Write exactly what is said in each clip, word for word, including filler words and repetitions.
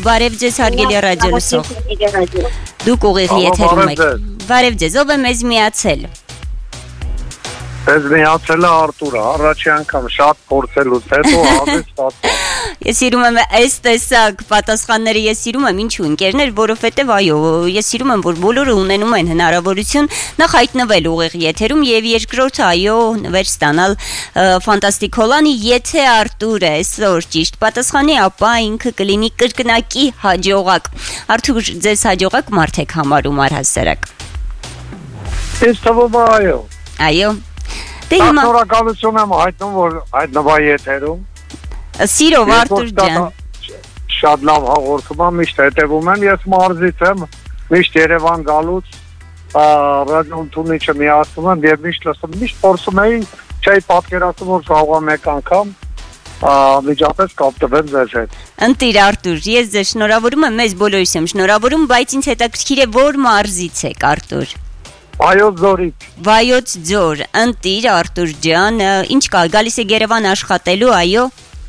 բարև ձեզ հարգելի ռադիոլսող։ Դուք ուղիղ եթերում եք։ Բարև ձեզ, ով է մեզ միացել։ Ես միացել է Արտուրը, առաջի անգամ շատ փորձելուց հետո ավելի ստացվում։ Ես սիրում եմ այս տեսակ պատասխանները, ես սիրում եմ ինչու ընկերներ, որովհետև այո, ես սիրում եմ, որ բոլորը ունենում են հնարավորություն նախ հայտնվել ուղիղ եթերում եւ երկրորդը այո, նվեր ստանալ ֆանտաստիկ հոլանի, եթե Արտուրը այսօր ճիշտ պատասխանի, ապա ինքը կլինի կրկնակի հաջողակ։ Արտուր, ձեզ հաջողակ մարդ եք համարում առհասարակ։ Ես թվում է այո։ Այո։ Դե հիմա շնորհակալություն եմ հայտնում, որ հայտնվա եթերում։ Սիրով Արտուր ջան։ Շատ լավ հաղորդում եմ, միշտ հետևում եմ, ես մարզից եմ, միշտ Երևան գալուց ռադիոընթունիչը միացնում եմ եւ միշտ լսում, միշտ փորձում էի, չէի պատկերացնում, որ կարող եմ մեկ անգամ միջապես կապտվեմ ձեզ հետ։ Ընտիր Արտուր, ես ձեզ շնորհավորում եմ, մեզ բոլորիս եմ շնորհավորում, բայց ինձ հետաքրքիր է որ մարզից եք Արտուր։ Վայոց ձորից։ Վայոց ձոր, ընտիր Արտուր ջան, ինչ կա, գալիս եք Երևան աշխատելու, այո։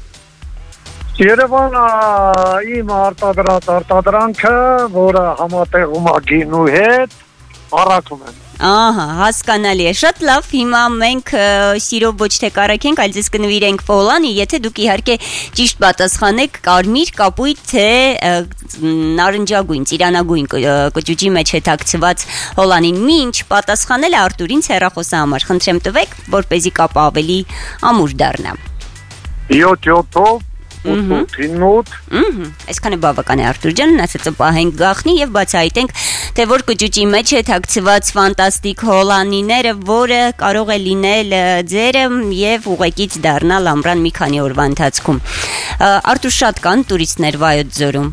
Երևանը իմ արտադրած արտադրանքը, որը համատեղում է գինու հետ, առաքում եմ։ Ահա, հասկանալի է, շատ լավ, հիմա մենք սիրով ոչ թե կարակենք, այլ ձեզ կնվիրենք Հոլանի, եթե դուք իհարկե ճիշտ պատասխանեք կարմիր, կապույտ, թե նարնջագույն, ծիրանագույն կճուճի մեջ հետաքցված Հոլանին, մի ինչ պատասխանել է Արտուրին հեռախոսի համար, խնդրեմ տվեք, որպեսզի կապը ավելի ամուր դառնա։ յոթ յոթով Ութ Այսքանը բավական է Արտուր ջան, ասածը պահենք գախնի եւ բացահայտենք, թե որ կճուճի մեջ է թաքցված ֆանտաստիկ հոլանիները, որը կարող է լինել ձերը եւ ուղեկից դառնալ ամռան մի քանի օրվա ընթացքում։ Արտուր, շատ կան տուրիստներ Վայոց ձորում։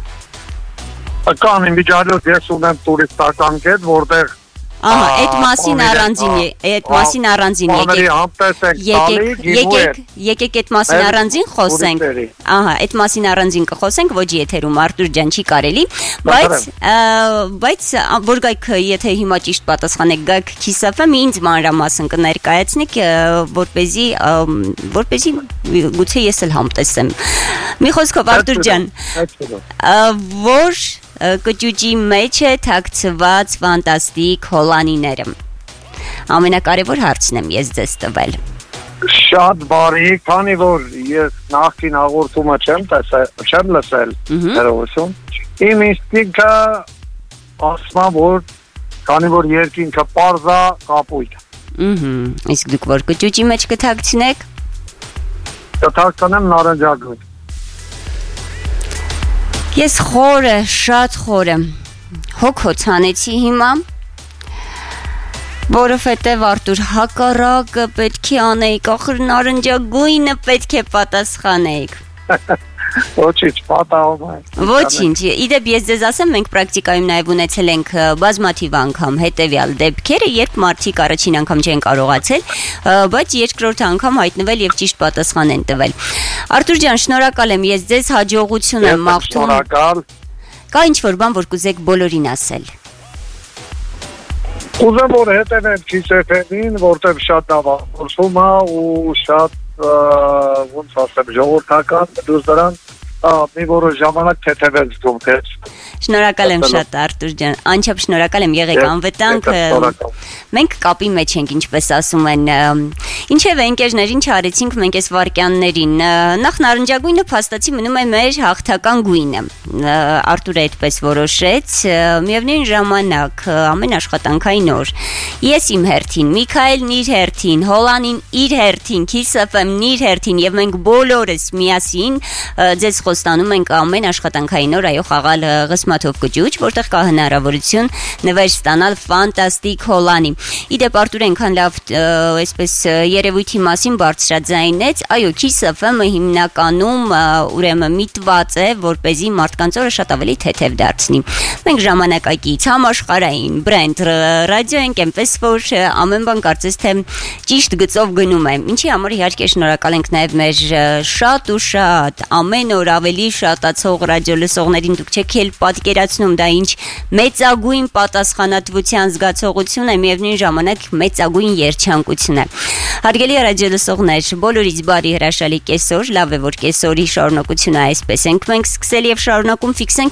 Կան իմիջիայլոց ես ունեմ տուրիստական կետ, որտեղ Ահա, այդ մասին առանձին է, այդ մասին առանձին եկեք, եկեք, եկեք այդ մասին առանձին խոսենք, ահա, այդ մասին առանձին կխոսենք, ոչ եթերում Արտուր ջան չի կարելի, բայց, բայց, որ գայք, եթե հիմա ճիշտ պատասխանեք գայք Kiss F M, ինձ մանրամասն կներկայացնեք, որպեսզի, որպեսզի գուցե ես էլ համտեսեմ։ Մի խոսքով Արտուր ջան, որ կճուճի մեջ է թաքցված ֆանտաստիկ հոլանիները։ Ամենակարևոր հարցն եմ ես ձեզ տվել։ Շատ բարի, քանի որ ես նախքին հաղորդումը չեմ տեսել, չեմ լսել հերոսում։ Իմ ինստինկտը ասում է, որ քանի որ երկինքը պարզ է, կապույտ։ Ըհը, իսկ դուք որ կճուճի մեջ կթաքցնեք։ Կթաքցնեմ նարնջագույն։ Ես խորը, շատ խորը հոգոց հանեցի հիմա, որովհետև Արտուր հակառակը պետք է անեիք, ախր նարնջագույնը պետք է պատասխանեիք։ Ոչինչ, պատահում է։ Ոչինչ, իդեպ ես ձեզ ասեմ, մենք պրակտիկայում նաև ունեցել ենք բազմաթիվ անգամ հետևյալ դեպքերը, երբ մարդիկ առաջին անգամ չեն կարողացել, բայց երկրորդ անգամ հայտնվել եւ ճիշտ պատասխան են տվել։ Արտուր ջան, շնորհակալ եմ, ես ձեզ հաջողություն եմ մաղթում։ Շնորհակալ։ Կա ինչ-որ բան, որ կուզեք բոլորին ասել։ Ուզում որ հետևեմ Kiss F M-ին, որտեղ շատ լավ խոսում է ու շատ ոնց ասեմ ժողովրդական դուրս դրան մի որոշ ժամանակ թեթևեց դուք։ Շնորհակալ եմ շատ Արտուր ջան, անչափ շնորհակալ եմ, եղեք անվտանգ։ Մենք կապի մեջ ենք, ինչպես ասում են։ Ինչևէ ընկերներ, ինչ արեցինք մենք այս վարքյաններին։ Նախ նարնջագույնը փաստացի մնում է մեր հաղթական գույնը։ Արտուրը այդպես որոշեց, միևնույն ժամանակ ամեն աշխատանքային օր ես իմ հերթին, Միքայելն իր հերթին, Հոլանին իր հերթին, Kiss F M-ն իր հերթին եւ մենք բոլորս միասին ձեզ խոստանում ենք ամեն աշխատանքային օր այո խաղալ ղսմաթով կճուճ, որտեղ կա հնարավորություն նվեր ստանալ ֆանտաստիկ հոլանի։ Իդեպ Արտուր այնքան լավ այսպես երևույթի մասին բարձրաձայնեց, այո Kiss F M-ը հիմնականում ուրեմն միտված է, որպեսզի մարդկանց օրը շատ ավելի թեթև դարձնի։ Մենք ժամանակակից համաշխարհային բրենդ ռադիո ենք, այնպես որ ամեն բան կարծես թե ճիշտ գծով գնում է։ Ինչի համար իհարկե շնորհակալ ենք նաև մեր շատ ու շատ ամեն օր ավելի շատացող ռադիոլսողներին, դուք չեք էլ պատկերացնում դա ինչ մեծագույն պատասխանատվության զգացողություն է, միևնույն ժամանակ մեծագույն երջանկություն է։ Հարգելի ռադիոլսողներ, բոլորից բարի հրաշալի կեսօր, լավ է որ կեսօրի շարունակությունը այսպես ենք մենք սկսել եւ շարունակում ֆիքսենք